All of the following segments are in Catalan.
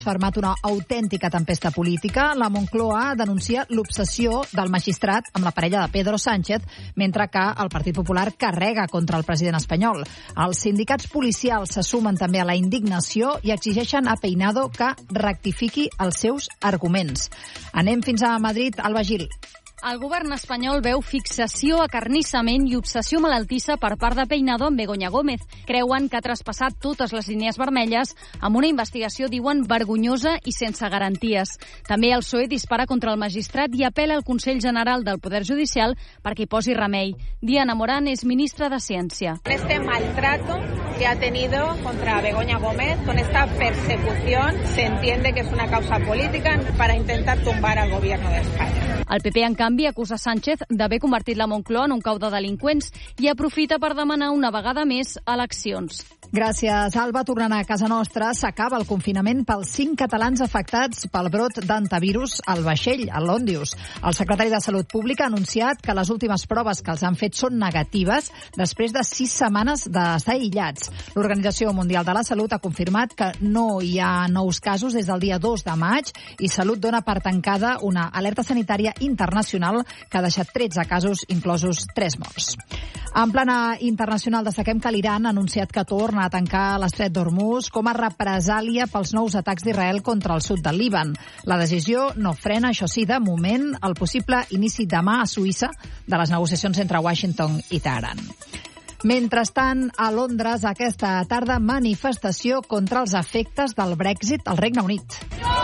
format una autèntica tempesta política. La Moncloa denuncia l'obsessió del magistrat amb la parella de Pedro Sánchez, mentre que el Partit Popular carrega contra el president espanyol. Els sindicats policials se sumen també a la indignació i exigeixen a Peinado que rectifiqui els seus arguments. Anem fins a Madrid. Alba Gil. El govern espanyol veu fixació, acarnissament i obsessió malaltissa per part de Peinado amb Begoña Gómez. Creuen que ha traspassat totes les línies vermelles amb una investigació, diuen, vergonyosa i sense garanties. També el PSOE dispara contra el magistrat i apela al Consell General del Poder Judicial perquè hi posi remei. Diana Morán és ministra de Ciència. Este maltrato que ha tenido contra Begoña Gómez, con esta persecución, se entiende que es una causa política para intentar tumbar al gobierno de España. El PP, en canvi, acusa Sánchez d'haver convertit la Moncloa en un cau de delinqüents i aprofita per demanar una vegada més eleccions. Gràcies, Alba. Tornant a casa nostra, s'acaba el confinament pels 5 catalans afectats pel brot d'antivirus al vaixell, a l'Òndius. El secretari de Salut Pública ha anunciat que les últimes proves que els han fet són negatives després de 6 setmanes d'estar aïllats. L'Organització Mundial de la Salut ha confirmat que no hi ha nous casos des del dia 2 de maig i Salut dona per tancada una alerta sanitària internacional que ha deixat 13 casos, inclosos 3 morts. En plana internacional, destaquem que l'Iran ha anunciat que torna a tancar l'estret d'Hormuz com a represàlia pels nous atacs d'Israel contra el sud del Líban. La decisió no frena, això sí, de moment, el possible inici demà a Suïssa de les negociacions entre Washington i Teheran. Mentrestant, a Londres, aquesta tarda, manifestació contra els efectes del Brexit al Regne Unit.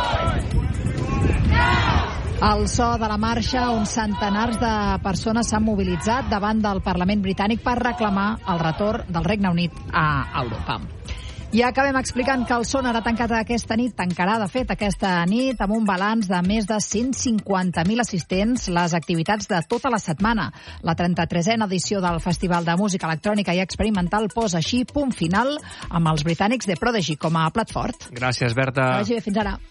Al so de la marxa, uns centenars de persones s'han mobilitzat davant del Parlament britànic per reclamar el retorn del Regne Unit a Europa. I acabem explicant que el Sonar ha tancat aquesta nit, tancarà de fet aquesta nit, amb un balanç de més de 150.000 assistents, les activitats de tota la setmana. La 33a edició del Festival de Música Electrònica i Experimental posa així punt final amb els britànics de Prodigy com a plat fort. Gràcies, Berta. Que vagi bé, fins ara.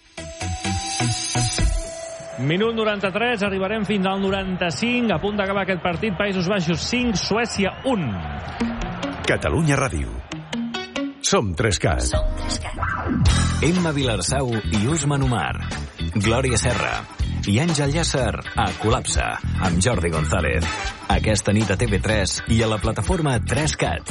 Minut 93, arribarem fins al 95, a punt d'acabar aquest partit. Països Baixos 5, Suècia 1. Catalunya Ràdio. Som 3CAT. Emma Vilarsau i Usman Omar. Glòria Serra i Àngel Llàcer a Col·lapse amb Jordi González. Aquesta nit a TV3 i a la plataforma 3CAT.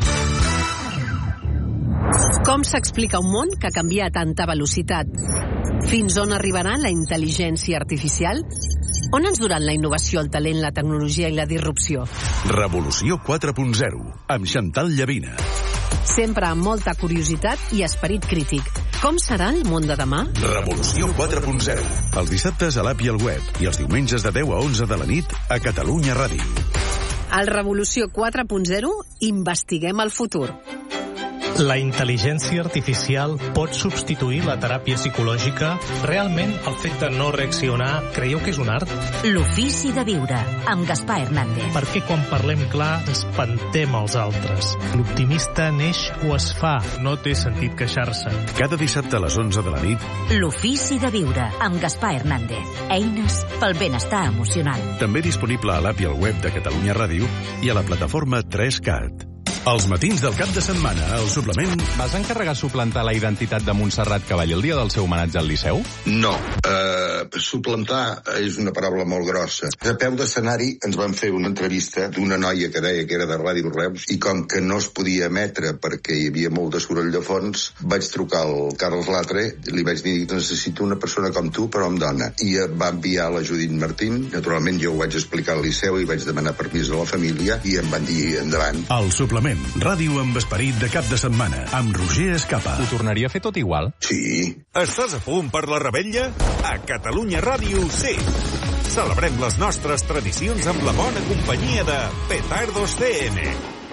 Com s'explica un món que canvia a tanta velocitat? Fins on arribarà la intel·ligència artificial? On ens duran la innovació, el talent, la tecnologia i la disrupció? Revolució 4.0, amb Chantal Llavina. Sempre amb molta curiositat i esperit crític. Com serà el món de demà? Revolució 4.0. Els dissabtes a l'app i al web i els diumenges de 10 a 11 de la nit a Catalunya Ràdio. Al Revolució 4.0 investiguem el futur. La intel·ligència artificial pot substituir la teràpia psicològica? Realment, el fet de no reaccionar, creieu que és un art? L'ofici de viure, amb Gaspar Hernández. Perquè quan parlem clar, espantem els altres. L'optimista neix o es fa, no té sentit queixar-se. Cada dissabte a les 11 de la nit. L'ofici de viure, amb Gaspar Hernández. Eines pel benestar emocional. També disponible a l'app i al web de Catalunya Ràdio i a la plataforma 3CAT. Els matins del cap de setmana, al suplement... Vas encarregar suplantar la identitat de Montserrat Cavall el dia del seu homenatge al Liceu? No. Suplantar és una paraula molt grossa. A peu d'escenari ens van fer una entrevista d'una noia que deia que era de Ràdio Reus i com que no es podia emetre perquè hi havia molt de soroll de fons, vaig trucar al Carles Latre i li vaig dir que necessito una persona com tu però amb dona. I va enviar la Judit Martín. Naturalment jo ho vaig explicar al Liceu i vaig demanar permís a la família i em van dir endavant. El suplement. Ràdio amb esperit de cap de setmana, amb Roger Escapa. Ho tornaria a fer tot igual? Sí. Estàs a punt per la rebella? A Catalunya Ràdio sí. Celebrem les nostres tradicions amb la bona companyia de Petardos CM.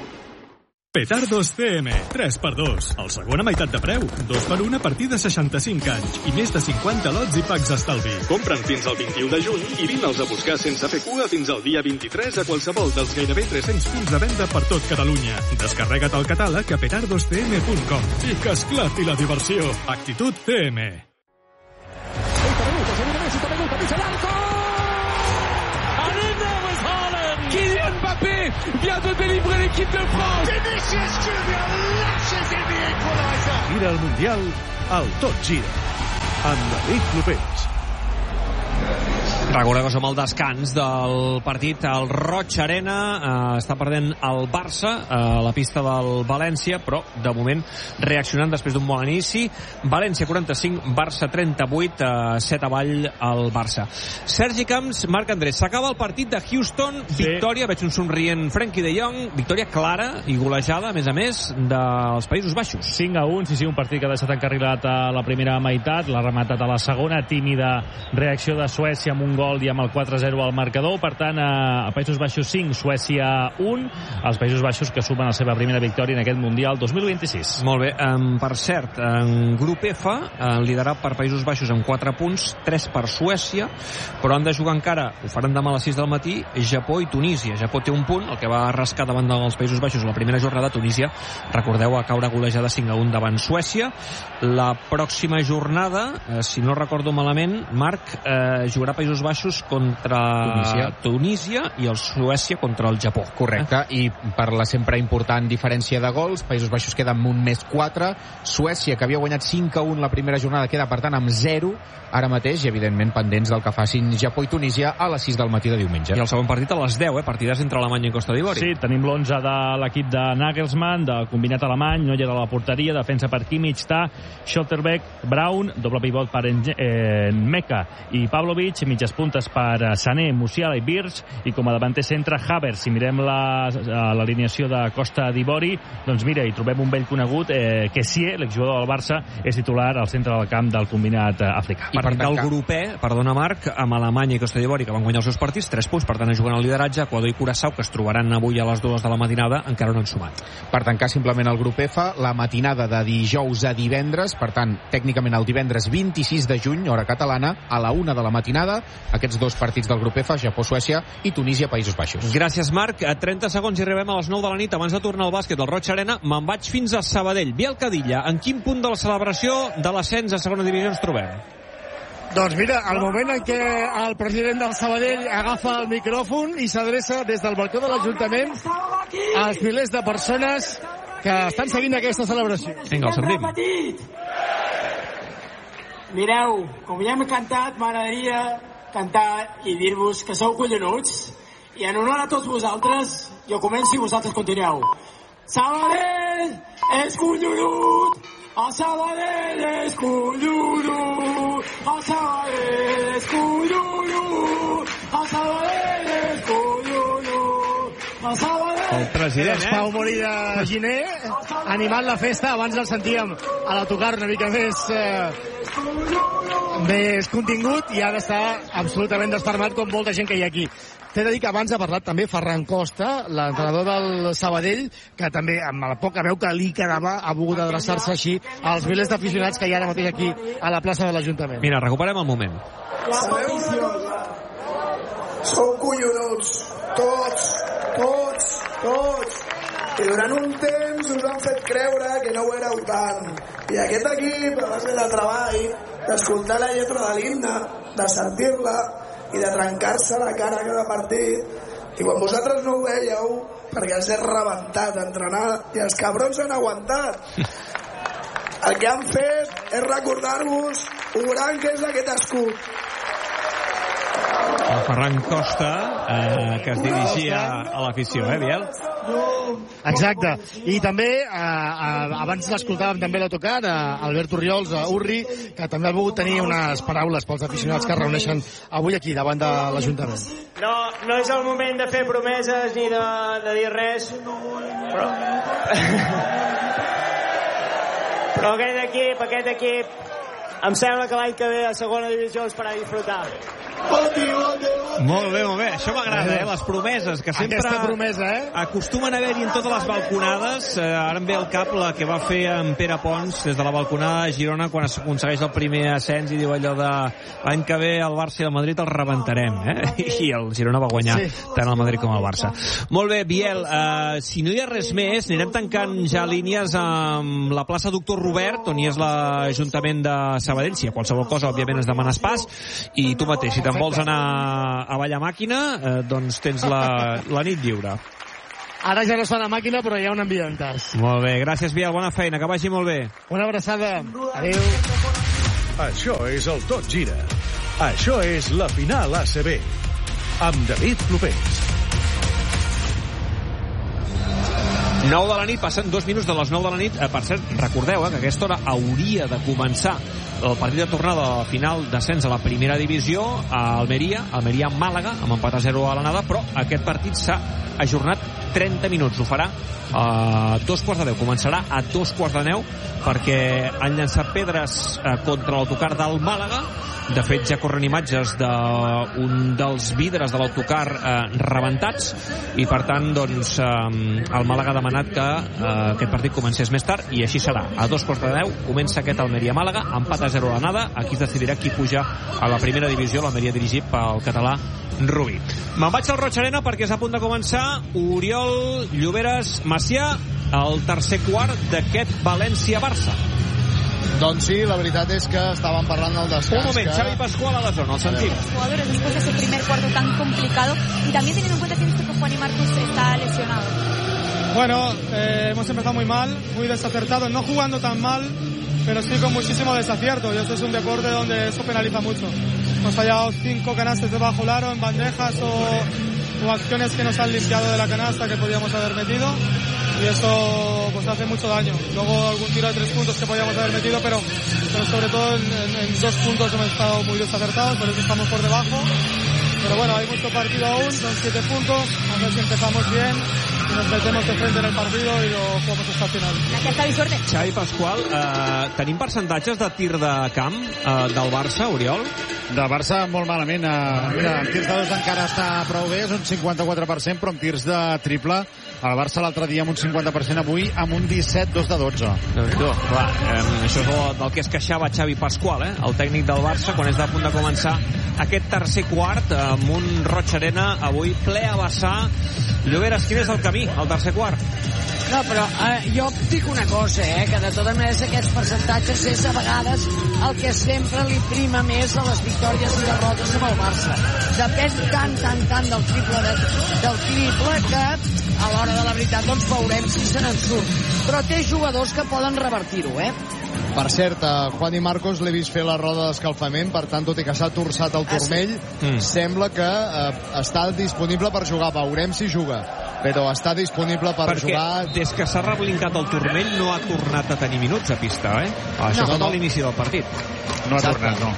Petardos CM, 3x2. El segon a meitat de preu, 2x1 a partir de 65 anys i més de 50 lots i packs d'estalvi. Compra'n fins al 21 de juny i vine-els a buscar sense fer cua fins al dia 23 a qualsevol dels gairebé 300 punts de venda per tot Catalunya. Descarrega't el catàleg a petardoscm.com i que esclati la diversió. Actitud CM. Kylian Mbappé vient de délivrer l'équipe de France. Vinicius Junior lashes in the equalizer. Gira el Mundial al Tot Gira. amb David Clopés. Recordeu que som al descans del partit al Roig Arena. Està perdent el Barça a la pista del València, però de moment reaccionant després d'un bon inici. València 45, Barça 38, 7 avall al Barça. Sergi Camps, Marc Andrés, s'acaba el partit de Houston, victòria, veig un somrient Frenkie de Jong, victòria clara i golejada, a més, dels Països Baixos. 5-1, sí, un partit que ha deixat encarrilat a la primera meitat, l'ha rematat a la segona, tímida reacció de Suècia amb un gol i amb el 4-0 al marcador. Per tant, a Països Baixos 5, Suècia 1, els Països Baixos que sumen la seva primera victòria en aquest Mundial 2026. Molt bé, per cert, en grup F, liderat per Països Baixos amb 4 punts, 3 per Suècia, però han de jugar encara, ho faran demà a les 6 del matí, Japó i Tunísia. Japó té un punt, el que va rascar davant dels Països Baixos la primera jornada. Tunísia, recordeu, a caure golejada 5-1 davant Suècia. La pròxima jornada, si no recordo malament, Marc, jugarà Països Baixos contra Tunísia i el Suècia contra el Japó. Correcte, i per la sempre important diferència de gols, Països Baixos queda amb un més 4, Suècia, que havia guanyat 5-1 la primera jornada, queda per tant amb 0 ara mateix, i evidentment pendents del que facin Japó i Tunísia a les 6 del matí de diumenge. I el segon partit a les 10, partidars entre Alemanya i Costa d'Ivori. Sí, tenim l'11 de l'equip de Nagelsmann, de combinat alemany, Neuer a la porteria, defensa per Kimmich, Tah, Schlotterbeck, Braun, doble pivot per Meka i Pavlovic, mitges puntes per Sané, Musiala i Birch, i com a davanter centre Havertz. Si mirem l'alineació de Costa d'Ivori, doncs mira, hi trobem un vell conegut, Kessie, l'exjugador del Barça, és titular al centre del camp del combinat africà. I per del grup E, perdona Marc, amb Alemanya i Costa d'Ivori, que van guanyar els seus partits, 3 punts, per tant juguen al lideratge. Equador i Curaçao, que es trobaran avui a les 2 de la matinada, encara no han sumat. Per tancar simplement el grup F, la matinada de dijous a divendres, per tant, tècnicament el divendres 26 de juny, hora catalana, a la 1 de la matinada, aquests dos partits del grup F, Japó-Suècia i Tunísia-Països Baixos. Gràcies, Marc. A 30 segons i arribem a les 9 de la nit. Abans de tornar al bàsquet del Roig Arena, me'n vaig fins a Sabadell. Biel Cadilla, en quin punt de la celebració de l'ascens a segona divisió ens trobem? Doncs mira, el moment en què el president del Sabadell agafa el micròfon i s'adreça des del balcó de l'Ajuntament als milers de persones que estan seguint aquesta celebració. Vinga, el sentim. Mireu, com ja hem cantat, m'agradaria cantar i dir-vos que sou collonuts, i en honor a tots vosaltres jo començo i vosaltres continueu. Sabadell és collonut, el Sabadell és collonut, el Sabadell és collonut, el Sabadell és collonut, el Sabadell... El president, Pau Mori de Giner, animant la festa. Abans el sentíem a l'autocar una mica més contingut, i ara està absolutament desfermat com molta gent que hi ha aquí. T'he de dir que abans ha parlat també Ferran Costa, l'entrenador del Sabadell, que també amb la poca veu que li quedava ha volgut adreçar-se així als milers d'aficionats que hi ha ara mateix aquí a la plaça de l'Ajuntament. Mira, recuperem el moment. Sabeu una cosa? Sou collonuts, tots. I durant un temps us han fet creure que no ho éreu tant. I aquest equip, a base de treball, d'escoltar la lletra de l'himne, de sentir-la i de trencar-se la cara a cada partit, i quan vosaltres no ho veieu, perquè els he rebentat a entrenar i els cabrons han aguantat. El que han fet és recordar-vos un gran que és aquest escut. El Ferran Costa, que es dirigia a l'afició, Biel? Exacte. I també, abans l'escoltàvem també a l'autocar, Albert Orriols, Urri, que també ha volgut tenir unes paraules pels aficionats que es reuneixen avui aquí, davant de l'Ajuntament. No és el moment de fer promeses ni de dir res, però aquest equip em sembla que l'any que ve a segona divisió es farà disfrutar. Molt bé. Això m'agrada, les promeses, que sempre acostumen a haver-hi en totes les balconades. Ara em ve al cap la que va fer en Pere Pons des de la balconada de Girona quan aconsegueix el primer ascens i diu allò de l'any que ve el Barça i el Madrid el rebentarem, i el Girona va guanyar tant el Madrid com el Barça. Molt bé, Biel, si no hi ha res més, anirem tancant ja línies amb la plaça Doctor Robert, on hi és l'Ajuntament de Sabadell. Si hi ha qualsevol cosa, òbviament es demana pas, i tu mateix, si te'n vols anar a ballar màquina, doncs tens la nit lliure. Ara ja no es fa la màquina, però hi ha un ambientàs. Molt bé, gràcies, Biel, bona feina, que vagi molt bé. Una abraçada. Adéu. Això és el Tot Gira. Això és la final ACB. Amb David Clopés. 9 de la nit, passen 2 minuts de les 9 de la nit. Per cert, recordeu que a aquesta hora hauria de començar el partit de tornada final d'ascens a la primera divisió a Almeria-Màlaga, amb empat a 0 a l'anada, però aquest partit s'ha ajornat 30 minuts. Ho farà a 2:10. Començarà a 2:10 perquè han llançat pedres contra l'autocar del Màlaga. De fet, ja corren imatges d'un dels vidres de l'autocar rebentats i, per tant, doncs, el Màlaga ha demanat que aquest partit comencés més tard i així serà. A 2:10 comença aquest Almeria-Màlaga, empat a 0 a l'anada. Aquí es decidirà qui puja a la primera divisió, l'Almeria dirigit pel català Rubí. Me'n vaig al Roig Arena perquè és a punt de començar. Oriol, Lloberes, Macià, el tercer quart d'aquest València-Barça. Doncs sí, la veritat és que estàvem parlant del descans. Un moment, Xavi Pascual a la zona, el sentim. Los jugadores después de ese primer cuarto tan complicado y también teniendo en cuenta que visto que Juan y Marcus está lesionado. Bueno, hemos empezado muy mal, muy desacertados, no jugando tan mal, pero sí con muchísimo desacierto, y este es un deporte donde eso penaliza mucho. Hemos fallado 5 canastas debajo del aro en bandejas o acciones que nos han limpiado de la canasta que podíamos haber metido, y eso pues hace mucho daño. Luego algún tiro de 3 puntos que podíamos haber metido, pero sobre todo en 2 puntos hemos estado muy desacertados, por eso estamos por debajo. Pero bueno, hay mucho partido aún, son 7 puntos, a ver si empezamos bien y nos metemos de frente en el partido y lo jugamos hasta el final. Gràcies, Xavi, suerte. Xavi Pascual, tenim percentatges de tir de camp del Barça, Oriol? Del Barça molt malament. Mira, en tirs de dos encara està prou bé, és un 54%, però en tirs de triple el Barça l'altre dia amb un 50%, avui amb un 17, 2 de 12. Clar, això és del que es queixava Xavi Pascual, el tècnic del Barça, quan és a punt de començar aquest tercer quart amb un Roig Arena avui ple a vessar. Lloberes, quin és el camí, el tercer quart? No, però jo dic una cosa, que de totes maneres aquests percentatges és a vegades el que sempre li prima més a les victòries i derrotes amb el Barça. Depèn tant del triple que a l'hora de la veritat doncs veurem si se n'en surt. Però té jugadors que poden revertir-ho, Per cert, Juan i Marcos l'he vist fer la roda d'escalfament, per tant, tot i que s'ha torçat el turmell, sembla que està disponible per jugar. Veurem si juga, però està disponible per jugar. Perquè des que s'ha reblincat el turmell no ha tornat a tenir minuts a pista, Això és a l'inici del partit. No ha tornat, no.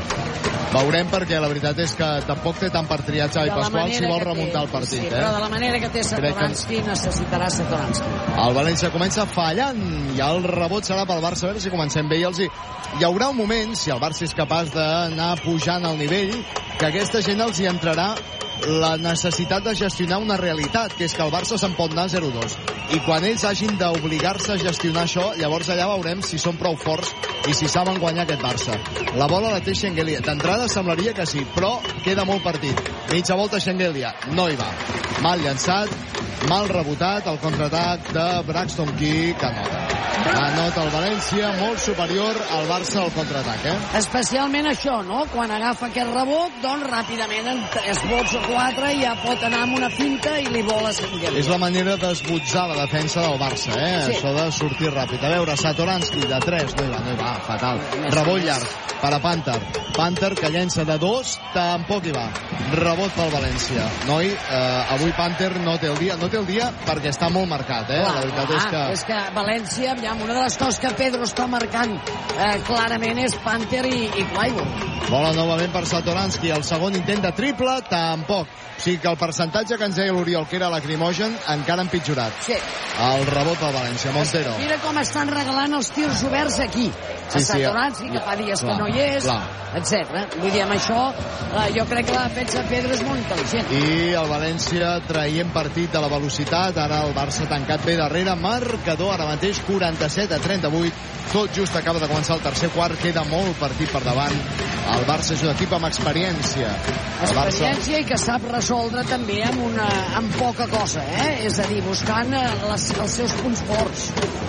Veurem, perquè la veritat és que tampoc té tant per triar Xavi Pascual si vol remuntar el partit. Sí, però de la manera que té Satoranski necessitarà Satoranski. El València comença fallant i el rebot serà pel Barça. A veure si comencem bé. Hi haurà un moment, si el Barça és capaç d'anar pujant al nivell, que aquesta gent els hi entrarà la necessitat de gestionar una realitat, que és que el Barça se'n pot anar 0-2. I quan ells hagin d'obligar-se a gestionar això, llavors allà veurem si són prou forts i si saben guanyar aquest Barça. La bola la té Schengelia. D'entrada semblaria que sí, però queda molt partit. Mitja volta Schengelia. No hi va. Mal llançat, mal rebotat, el contraatac de Braxton Key, que anota el València, molt superior al Barça al contraatac, Especialment això, no? Quan agafa aquest rebot, doncs ràpidament en 3 vots o 4 ja pot anar amb una finta i li vola Schengelia. És la manera d'esbotzar la defensa del Barça, Sí. Això de sortir ràpid. A veure, Satoranski de 3, no hi va, fatal. Rebot llarg per a Panther, que llença de 2, tampoc hi va. Rebot pel València. Avui Panther no té el dia perquè està molt marcat, La veritat és que València, aviam, una de les coses que Pedro està marcant clarament és Panther i Clyburn. Bola novament per Satoranski, el segon intent de triple, tampoc. O sigui que el percentatge que ens deia l'Oriol, que era lacrimogen, encara ha empitjorat. Sí. El rebot del València, Montero. Mira com estan regalant els tirs oberts aquí. A Satoranski, que fa dies que no hi és, etc. Vull dir, amb això, jo crec que la defensa de Pedro és molt intel·ligent. I el València traient partit de la velocitat, ara el Barça tancat bé darrere, marcador ara mateix 47-38, tot just acaba de començar el tercer quart, queda molt partit per davant. El Barça és un equip amb experiència. Experiència i que sap resoldre també amb poca cosa, És a dir, buscant els seus punts forts.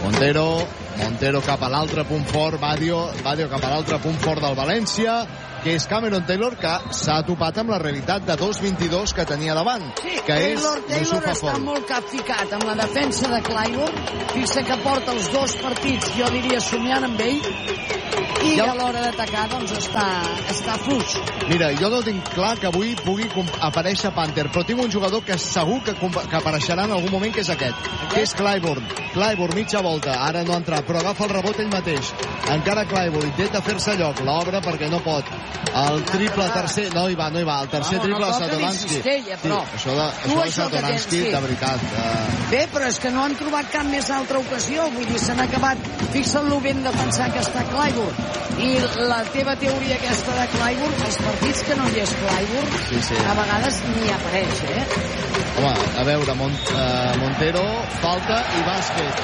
Montero cap a l'altre punt fort, Badio cap a l'altre punt fort del València, que és Cameron Taylor, que s'ha topat amb la realitat de 2-22 que tenia davant, que és Taylor està molt capficat amb la defensa de Clyburn. Fixa que porta els 2 partits, jo diria, somiant amb ell, i a l'hora d'atacar doncs està fluix. Mira, jo no tinc clar que avui pugui aparèixer Panther, però tinc un jugador que segur que apareixerà en algun moment, que és aquest, que és Clyburn. Clyburn, mitja volta, ara no ha entrat, però agafa el rebot ell mateix. Encara Clyburn, intenta fer-se lloc, l'obre perquè no pot. El triple tercer, no hi va, el tercer triple de Satoransky. Això de Satoransky, de veritat. Bé, però és que no han trobat cap més altra ocasió, vull dir, s'han acabat, fixa't-lo ben de pensar que està Clyburn. I la teva teoria aquesta de Clyburn, els partits que no hi és Clyburn, a vegades ni apareix, Home, a veure, Montero, falta i bàsquet.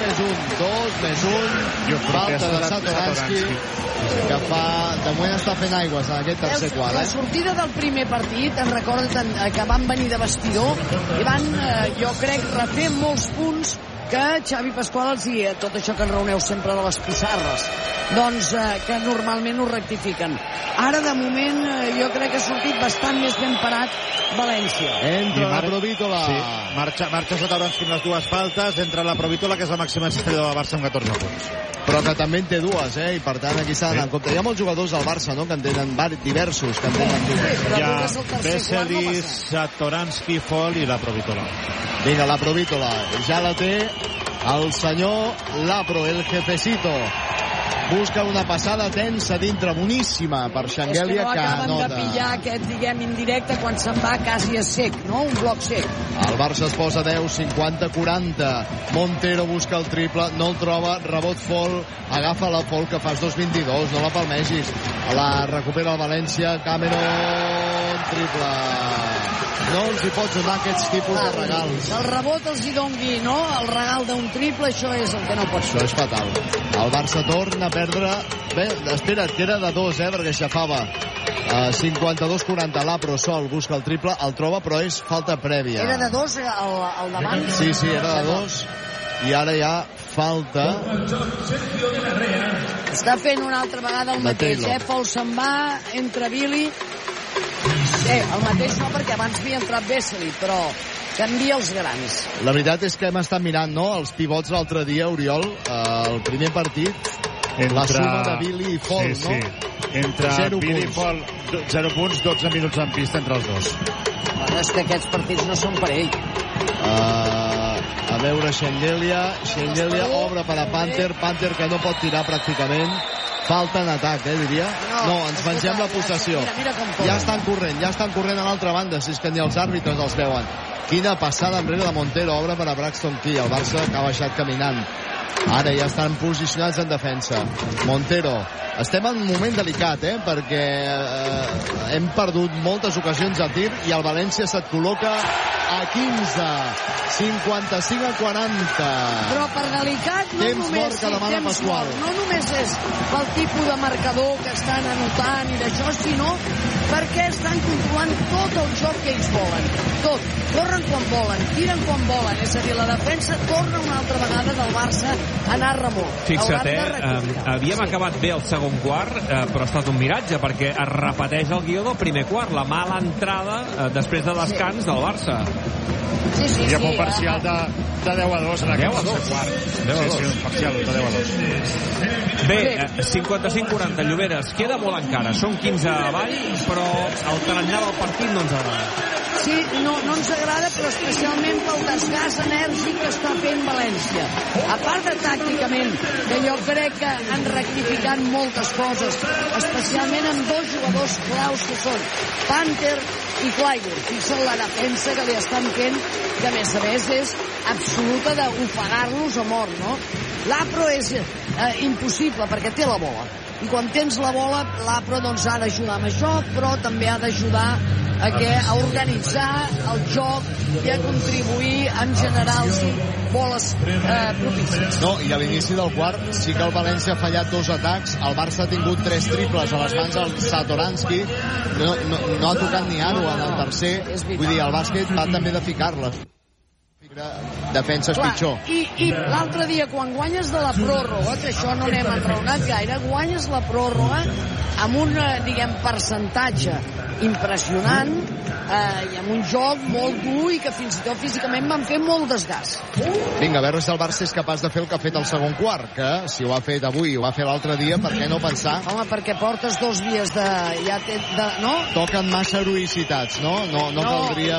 2+1, falta de Satoransky, que de moment està fent aigües en aquest tercer quart. La sortida del primer partit, em recordo que van venir de vestidor i van, jo crec, refer molts punts que Xavi Pasqual els dia, tot això que ens reuneu sempre de les pissarres, doncs que normalment ho rectifiquen. Ara, de moment, jo crec que ha sortit bastant més ben parat València. Entra la Provítola. Sí, marxa Satoransky amb les dues faltes, entra la Provítola, que és la màxima estrella del Barça amb 14 punts. Però que també en té dues, i per tant aquí s'ha d'anar en compte. Hi ha molts jugadors al Barça, no?, que en tenen diversos, que en tenen dues. Hi ha Vesely, Satoransky, Fall i la Provítola. Vinga, la Provítola, ja la té el senyor Lapro, el jefecito. Busca una passada tensa dintre, boníssima per Shangelia, que anota. És que no acaben de pillar aquest, diguem, indirecte quan se'n va quasi a sec, no? Un bloc sec. El Barça es posa 10, 50-40. Montero busca el triple, no el troba, rebot Fall, agafa la Fall, que fas 2-22, no la palmegis. La recupera el València, Cameron, triple. No els hi pots donar aquests tipus de regals. El rebot els hi dongui, no? El regal d'un triple, això és el que no pots fer. Això és fatal. El Barça torna a perdre... Bé, espera't, que era de 2, perquè xafava. 52-40, l'Apro sol, busca el triple, el troba, però és falta prèvia. Era de 2 al davant? Sí, era de 2. I ara hi ha falta. Està fent una altra vegada el mateix, Fall se'n va, entra Billy. El mateix no, perquè abans havia entrat Vesely, però canvia els grans. La veritat és que hem estat mirant, no?, els pivots l'altre dia, Oriol, el primer partit, la suma de Billy i Fall, no? Entre Billy i Fall, 0 punts, 12 minuts en pista entre els dos. Bueno, és que aquests partits no són per ell. A veure, Shangelia obre per a Panther que no pot tirar pràcticament. Falta en atac, diria. No, ens mengem la possessió. Ja estan corrent a l'altra banda, si és que ni els àrbitres els veuen. Quina passada enrere de Montero, obre per a Braxton Key. El Barça que ha baixat caminant. Ara ja estan posicionats en defensa. Montero. Estem en un moment delicat, perquè hem perdut moltes ocasions a tir i el València se't col·loca a 15. 55-40. Però per delicat no temps només... mort que demana Pasqual. No només és pel tipus de marcador que estan anotant i d'això, sinó perquè estan controlant tot el joc que ells volen. Tot. Corren quan volen, tiren quan volen. És a dir, la defensa torna una altra vegada del Barça a anar remolc. Fixa't, havíem acabat bé el segon quart, però ha estat un miratge, perquè es repeteix el guió del primer quart, la mala entrada després de descans del Barça. Sí, hi ha un parcial de 10-2 en aquest quart. 10-2. Sí, un parcial de 10-2. Bé, 55-40, Lloberes, queda molt encara, són 15 avall, però el tarannà del partit no ens agrada. Sí, no ens agrada, però especialment pel desgast enèrgic que està fent València. A part de tàcticament, que jo crec que han rectificat moltes coses, especialment amb dos jugadors claus que són Panther i Clyburn. Fixa't la defensa que li estan fent, que a més és absoluta d'ofegar-los a mort, no? L'Apro és impossible, perquè té la bola. I quan tens la bola, l'Apro doncs ha d'ajudar amb això, però també ha d'ajudar a organitzar el joc i a contribuir en generar-los boles propícies. No, i a l'inici del quart sí que el València ha fallat 2 atacs, el Barça ha tingut 3 triples a les mans del Satoransky, no ha tocat ni aro en el tercer, vull dir, el bàsquet va també de ficar-les. Defensa és pitjor. I l'altre dia, quan guanyes de la pròrroga, que això no n'hem enraonat gaire, guanyes la pròrroga amb un, diguem, percentatge impressionant i amb un joc molt dur i que fins i tot físicament van fer molt desgast. Vinga, a veure si el Barça és capaç de fer el que ha fet el segon quart, que si ho ha fet avui, ho va fer l'altre dia, per què no pensar? Home, perquè portes 2 dies no? Toquen massa heroïcitats, no? No caldria...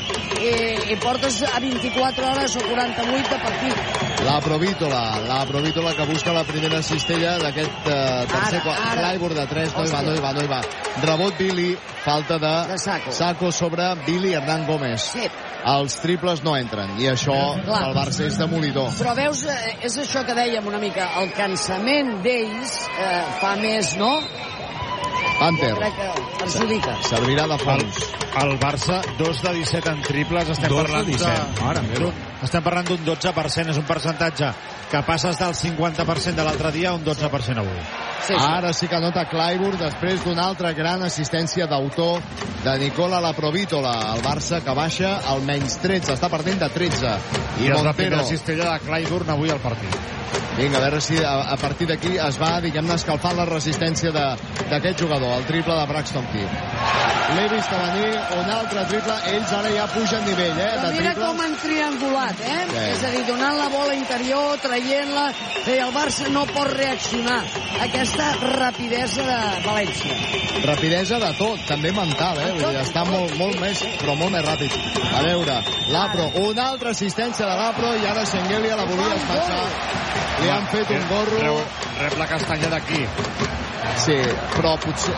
I portes a 24 hores o 48 de partit. La Provítola que busca la primera cistella d'aquest tercer quart. Clyburn de 3, no hi va. Rebot Billy, falta de Sacco sobre Billy Hernán Gómez. Sí. Els triples no entren, i això el Barça és demolidor. Però veus, és això que dèiem una mica, el cansament d'ells fa més, no? Panther. Crec que perjudica. Servirà de fons. El Barça, 2 de 17 en triples. Estem parlant d'un 12%. És un percentatge que passes del 50% de l'altre dia a un 12% avui. Sí. Ara sí que nota Clyburn després d'una altra gran assistència d'autor de Nicola Laprovítola. El Barça que baixa al menys 13. Està perdent de 13. I és la primera cistella de Clyburn avui al partit. Vinga, a veure si a partir d'aquí es va, diguem-ne, escalfant la resistència d'aquest jugador, el triple de Braxton Pearce. L'he vist venir, un altre triple, ells ara ja pugen nivell, Però mira com han triangulat, Sí. És a dir, donant la bola interior, traient-la, i el Barça no pot reaccionar. Aquesta rapidesa de València. Rapidesa de tot, també mental, Vull dir, està molt més, però molt més ràpid. A veure, Lapro, una altra assistència de Lapro, i ara Schengelia la volia espatxar. Li han fet un gorro. Rep la castanya d'aquí. Sí, però potser...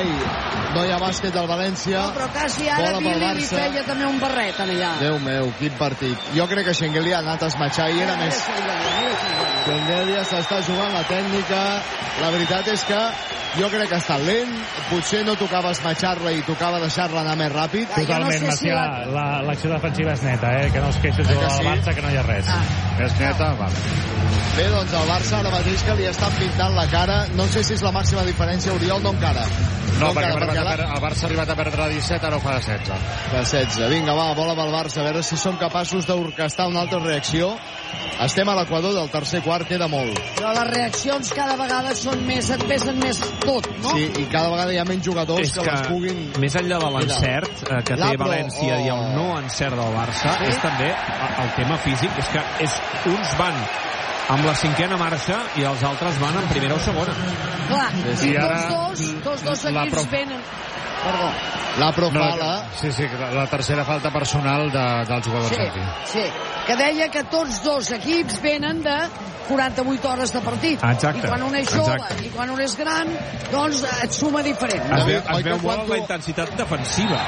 no hi ha bàsquet del València. No, però quasi ara Billy li feia també un barret allà. Déu meu, quin partit. Jo crec que Schengelia ha anat a esmatxar i era més... Schengelia s'està jugant la tècnica. La veritat és que jo crec que està lent, potser no tocava esmatxar-la i tocava deixar-la anar més ràpid. Totalment, Macià, l'acció defensiva és neta, que no es queixi el jugador del Barça, que no hi ha res. És neta, vale. Bé, doncs el Barça ara mateix que li estan pintant la cara, no sé si és la màxima diferència, Oriol, no encara. No, perquè el Barça ha arribat a perdre 17, ara ho fa de 16. De 16. Vinga, va, bola amb el Barça, a veure si som capaços d'orquestar una altra reacció. Estem a l'equador del tercer quart, queda molt. Però les reaccions cada vegada són més, et pesen més tot, no? Sí, i cada vegada hi ha menys jugadors que les puguin... Més enllà de l'encert que té València i el no encert del Barça, és també el tema físic, és que uns van amb la 5a marxa i els altres van en primera o segona. Clar, i tots dos equips venen... Perdó. La profala. Sí, la tercera falta personal del jugador Santi. Sí, que deia que tots dos equips venen de 48 hores de partit. Exacte. I quan un és jove i quan un és gran, doncs et suma diferent. Es veu molt la intensitat defensiva.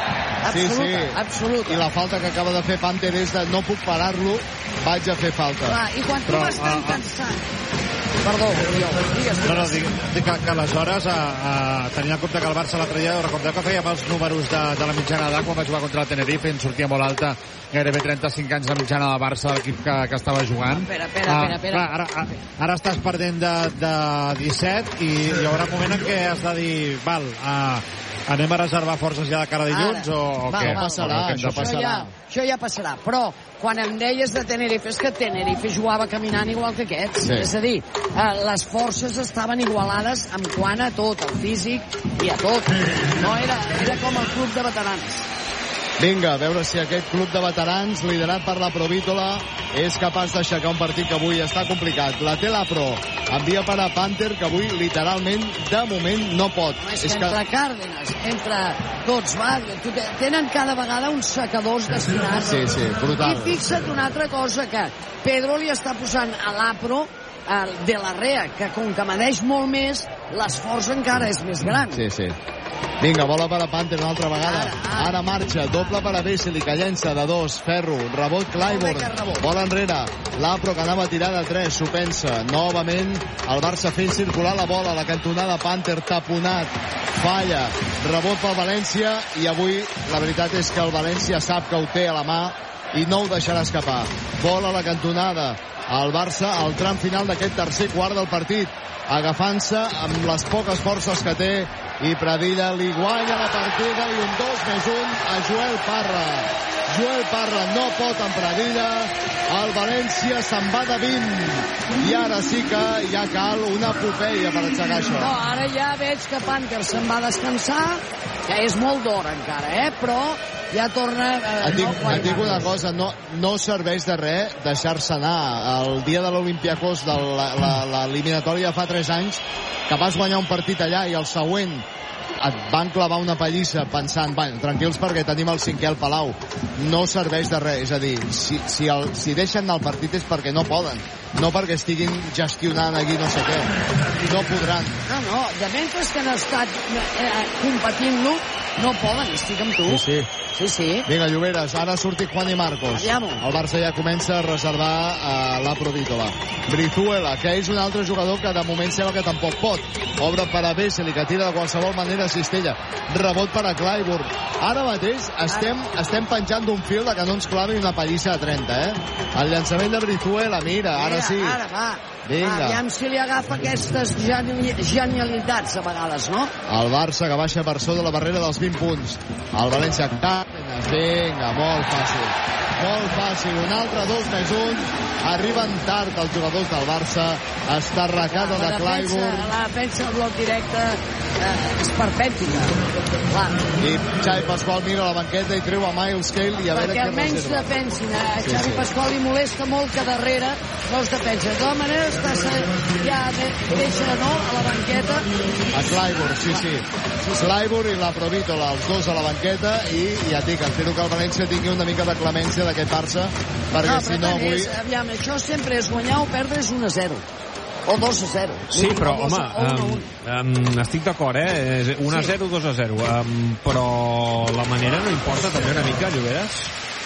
Absoluta. I la falta que acaba de fer Panther és de no puc parar-lo, vaig a fer falta. Clar, i quan tu vas tan cansat... Perdó, digues. No, dic que aleshores, tenint en compte que el Barça l'altre dia, recordeu que fèiem els números de la mitjana d'edat quan va jugar contra el Tenerife, en sortia molt alta, gairebé 35 anys la mitjana del Barça, l'equip que estava jugant. Espera. Ara estàs perdent de 17 i hi haurà un moment en què has de dir, anem a reservar forces ja de cara a dilluns o què? Això passarà. Això ja passarà, però quan em deies de Tenerife, és que Tenerife jugava caminant igual que aquests. Sí. És a dir, les forces estaven igualades en quant a tot, al físic i a tot. No era com el club de veterans. Vinga, a veure si aquest club de veterans, liderat per la Provítola, és capaç d'aixecar un partit que avui està complicat. La té la Pro, envia per a Panther, que avui, literalment, de moment, no pot. És que entre Cárdenas, entre tots, tenen cada vegada uns secadors destinats. Sí, brutal. I fixa't una altra cosa, que Pedro li està posant a l'Apro de la Rea, que com que medeix molt més, l'esforç encara és més gran. Sí. Vinga, bola per a Panther una altra vegada. Ara marxa, doble per a Vesely, que llença de 2, Ferro, rebot Clyburn, bola enrere, l'Apro que anava a tirar de 3, s'ho pensa, novament el Barça fent circular la bola, la cantonada Panther taponat, falla, rebot pel València, i avui la veritat és que el València sap que ho té a la mà i no ho deixarà escapar. Bola a la cantonada, el Barça al tram final d'aquest tercer quart del partit, agafant-se amb les poques forces que té i Pradilla li guanya la partida i un 2+1 a Joel Parra. Joel Parra no pot amb Pradilla, el València se'n va de 20 i ara sí que ja cal una epopeia per aixecar això. No, ara ja veig que Panker se'n va descansar, que és molt d'hora encara, però ja torna... Et dic una cosa, no serveix de res deixar-se anar. El dia de l'Olympiacos, de l'eliminatòria fa 3 anys, que vas guanyar un partit allà i el següent et van clavar una pallissa pensant, tranquils perquè tenim el 5è al Palau. No serveix de res, és a dir, si deixen anar el partit és perquè no poden, no perquè estiguin gestionant aquí no sé què. No podran. No, de mentre que han estat competint-lo, no poden, estic amb tu. Sí. Vinga, Lloberes, ara ha sortit Juan i Marcos. El Barça ja comença a reservar la Provítola. Brizuela, que és un altre jugador que de moment sembla que tampoc pot. Obre per a Vesely, que tira de qualsevol manera a Cistella. Rebot per a Clyburn. Ara mateix estem penjant d'un fil de que no ens clavi una pallissa de 30, El llançament de Brizuela, mira, ara sí. Ara va. Vinga. Aviam si li agafa aquestes genialitats a vegades, no? El Barça que baixa per sota la barrera dels 20 punts. El València vinga, molt fàcil, un altre 2+1. Arriben tard els jugadors del Barça. Està arracada de Clyburn. La defensa del bloc directe és perpèntica. I Xavi Pasqual mira la banqueta i treu a Miles Cale i a veure què reserva. Perquè almenys defensin. Xavi Pasqual li molesta molt que darrere no es defensa. De tota manera ja deixa a la banqueta. A Clyburn, sí. Clyburn i la Provítola, els dos a la banqueta, i ja et dic, espero que el València tingui una mica de clemència d'aquest Barça, perquè si no avui... Aviam, això sempre és guanyar o perdre, és 1-0. O 2-0. Sí, però, home, estic d'acord, 1-0, 2-0. Però la manera no importa també una mica, Lloberes?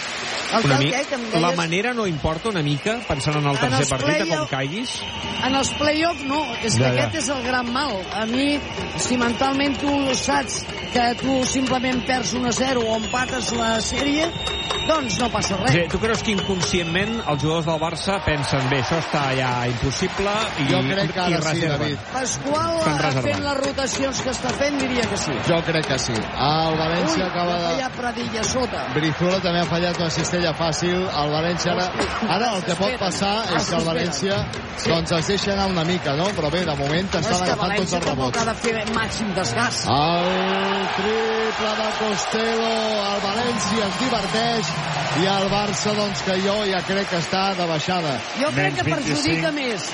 La manera no importa una mica, pensant en el tercer partit, com caiguis? En els play-off no, és que aquest és el gran mal. A mi, si mentalment tu saps que tu simplement perds 1-0 o empates la sèrie, doncs no passa res. Sí, tu creus que inconscientment els jugadors del Barça pensen, bé, això està ja impossible i jo crec que ara sí, David. Pasqual, fent les rotacions que està fent, diria que sí. Jo crec que sí. El València acaba de... fallar Pradilla sota. Brizuela també ha fallat una cistella fàcil. El València ara el que pot passar és que el València doncs es deixa anar una mica, no? Però bé, de moment estan agafant tots els rebots. Ha de fer màxim desgast. El triple de Costello, el València es diverteix i el Barça, doncs, que jo ja crec que està de baixada. Jo crec que perjudica més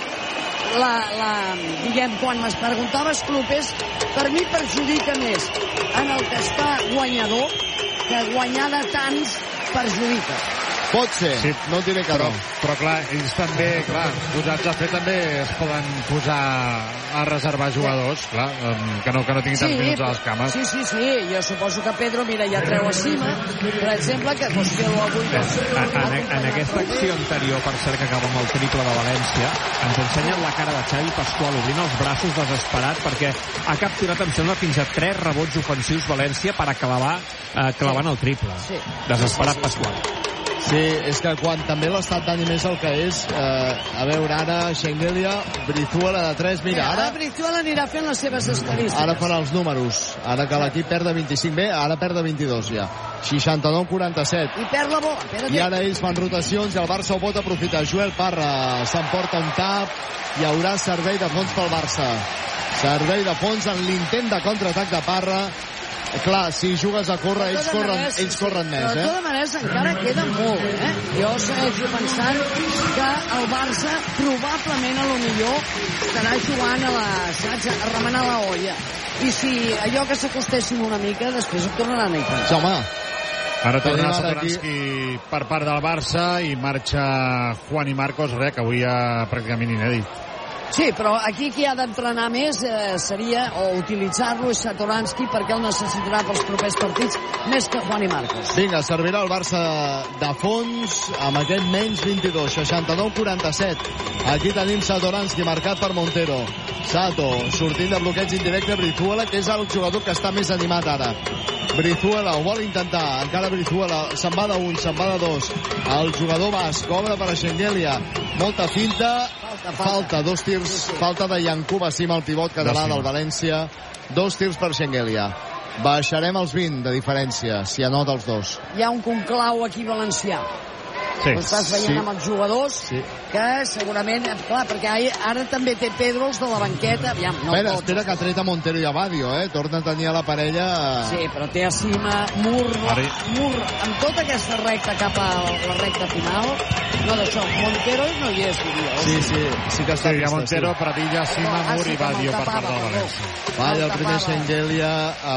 diguem, quan m'es preguntaves clubes, per mi perjudica més en el que està guanyador que guanyar de tants perjudica. Pot ser, sí, no et diré que no. Però clar, ells també, posats a fer, també es poden posar a reservar jugadors, clar, que no tinguin tants minuts a les cames. Sí, jo suposo que Pedro, mira, ja treu a Cima, per exemple, que Costello avui... En aquesta acció anterior, per cert, que acaba amb el triple de València, ens ensenyen la cara de Xavi Pasqual obrint els braços desesperat, perquè ha capturat, em sembla, fins a 3 rebots ofensius València per acabar clavant el triple. Desesperat Pasqual. Sí, és que quan també l'estat d'ànim és el que és, a veure, ara Schengelia, Brizuela de 3, mira, ara... Brizuela anirà fent les seves estadístiques. Ara farà els números, ara que l'equip perd de 25, bé, ara perd de 22 ja, 69-47. I perd la bola, I ara ells fan rotacions i el Barça ho pot aprofitar. Joel Parra s'emporta un tap, hi haurà servei de fons pel Barça. Servei de fons en l'intent de contraatac de Parra. Clar, si jugues a córrer, ells corren més, Però de totes maneres encara queda molt, Jo segueixo pensant que el Barça probablement a lo millor estarà jugant a remenar la olla. I si allò que s'acostessin una mica, després ho tornaran a ir. Home, ara tornarà Satoranski per part del Barça i marxa Juan i Marcos, que avui ha pràcticament inèdit. Sí, però aquí qui ha d'entrenar més seria, o utilitzar-lo, és Satoranski, perquè el necessitarà pels propers partits més que Juan i Marcos. Vinga, servirà el Barça de fons amb aquest menys 22, 69-47. Aquí tenim Satoranski marcat per Montero. Sato, sortint de bloqueig indirecte, Brizuela, que és el jugador que està més animat ara. Brizuela ho vol intentar, encara Brizuela, se'n va d'un, se'n va de dos. El jugador basc, obre per a Schengelia, molta finta, falta, 2 tirs, falta de Yankuba Sima, el pivot català del València. 2 tirs per Shengelia. Baixarem els 20 de diferència, si anota els dos. Hi ha un conclau aquí valencià. Sí. Ho estàs veient amb els jugadors, que segurament, clar, perquè ara també té Pedro els de la banqueta. Aviam, no espera que ha tret a Montero i a Badio, torna a tenir a la parella... Sí, però té a Cima, Mur, amb tota aquesta recta cap a la recta final, no d'això, Montero no hi és, diria. Sí que està vista. Montero, Pradilla, Cima, Mur i Badio per part de la València. Falla el primer Shengelia